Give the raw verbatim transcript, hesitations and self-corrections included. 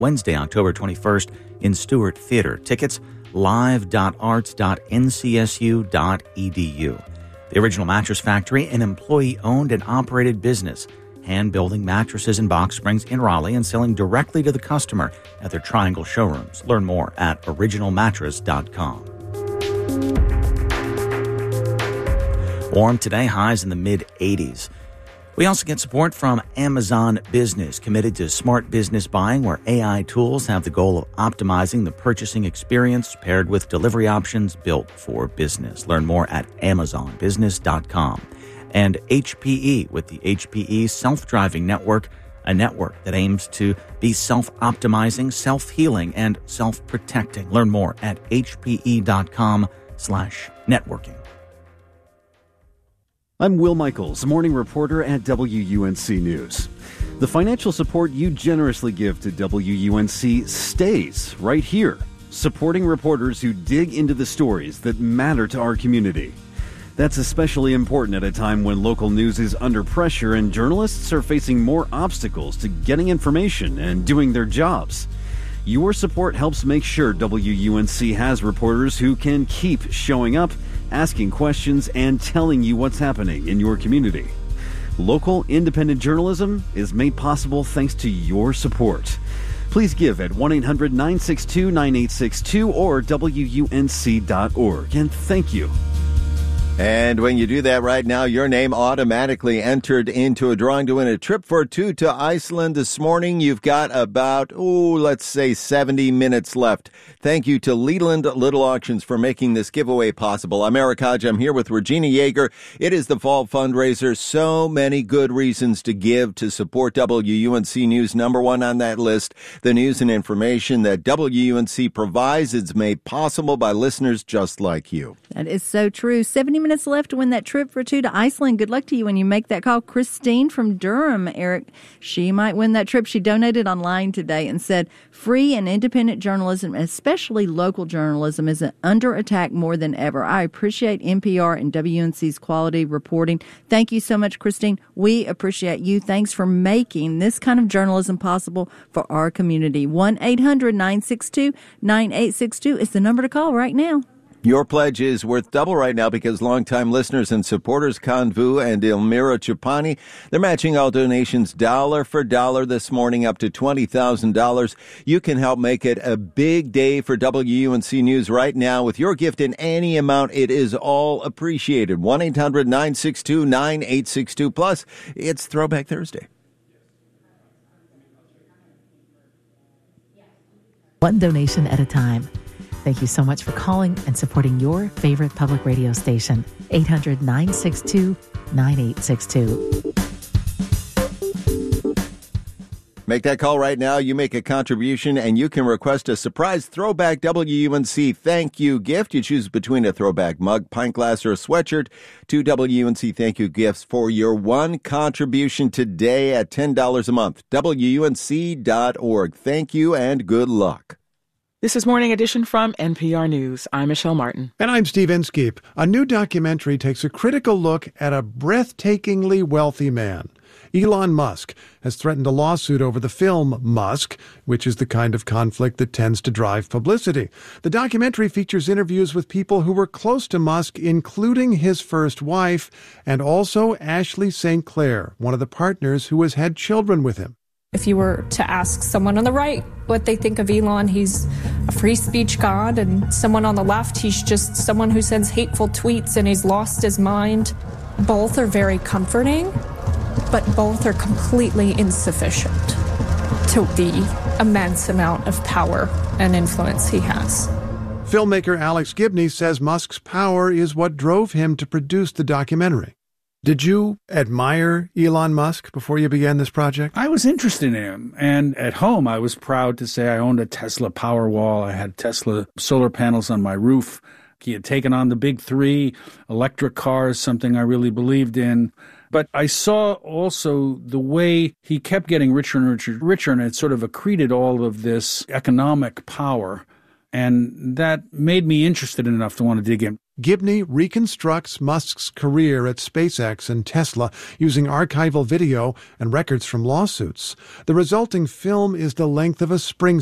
Wednesday, October twenty-first in Stewart Theater. Tickets, live dot arts dot n c s u dot e d u. The Original Mattress Factory, an employee-owned and operated business, hand-building mattresses in Box Springs in Raleigh and selling directly to the customer at their Triangle showrooms. Learn more at original mattress dot com. Warm today, highs in the mid-eighties. We also get support from Amazon Business, committed to smart business buying, where A I tools have the goal of optimizing the purchasing experience paired with delivery options built for business. Learn more at amazon business dot com. And H P E with the H P E Self-Driving Network, a network that aims to be self-optimizing, self-healing, and self-protecting. Learn more at h p e dot com slash networking. I'm Will Michaels, morning reporter at W U N C News. The financial support you generously give to W U N C stays right here, supporting reporters who dig into the stories that matter to our community. That's especially important at a time when local news is under pressure and journalists are facing more obstacles to getting information and doing their jobs. Your support helps make sure W U N C has reporters who can keep showing up, asking questions, and telling you what's happening in your community. Local independent journalism is made possible thanks to your support. Please give at one eight hundred nine six two nine eight six two or w u n c dot org. And thank you. And when you do that right now, your name automatically entered into a drawing to win a trip for two to Iceland this morning. You've got about, oh, let's say seventy minutes left. Thank you to Leland Little Auctions for making this giveaway possible. I'm Eric Hodge. I'm here with Regina Yeager. It is the fall fundraiser. So many good reasons to give to support W U N C News. Number one on that list, the news and information that W U N C provides is made possible by listeners just like you. That is so true. seventy minutes left to win that trip for two to Iceland. Good luck to you when you make that call. Christine from Durham, Eric, she might win that trip. She donated online today and said, free and independent journalism, especially local journalism, is under attack more than ever. I appreciate N P R and W U N C's quality reporting. Thank you so much, Christine. We appreciate you. Thanks for making this kind of journalism possible for our community. one eight hundred nine six two nine eight six two is the number to call right now. Your pledge is worth double right now because longtime listeners and supporters, Kanvu and Elmira Chupani, they're matching all donations dollar for dollar this morning up to twenty thousand dollars. You can help make it a big day for W U N C News right now with your gift in any amount. It is all appreciated. one eight hundred nine six two nine eight six two. Plus, it's Throwback Thursday. One donation at a time. Thank you so much for calling and supporting your favorite public radio station. eight hundred nine six two nine eight six two. Make that call right now. You make a contribution, and you can request a surprise throwback W U N C thank you gift. You choose between a throwback mug, pint glass, or a sweatshirt. Two W U N C thank you gifts for your one contribution today at ten dollars a month. W U N C dot org. Thank you, and good luck. This is Morning Edition from N P R News. I'm Michelle Martin. And I'm Steve Inskeep. A new documentary takes a critical look at a breathtakingly wealthy man. Elon Musk has threatened a lawsuit over the film Musk, which is the kind of conflict that tends to drive publicity. The documentary features interviews with people who were close to Musk, including his first wife, and also Ashley Saint Clair, one of the partners who has had children with him. If you were to ask someone on the right what they think of Elon, he's a free speech god, and someone on the left, he's just someone who sends hateful tweets and he's lost his mind. Both are very comforting, but both are completely insufficient to the immense amount of power and influence he has. Filmmaker Alex Gibney says Musk's power is what drove him to produce the documentary. Did you admire Elon Musk before you began this project? I was interested in him. And at home, I was proud to say I owned a Tesla Powerwall. I had Tesla solar panels on my roof. He had taken on the big three, electric cars, something I really believed in. But I saw also the way he kept getting richer and richer, richer, and it sort of accreted all of this economic power. And that made me interested enough to want to dig in. Gibney reconstructs Musk's career at SpaceX and Tesla using archival video and records from lawsuits. The resulting film is the length of a spring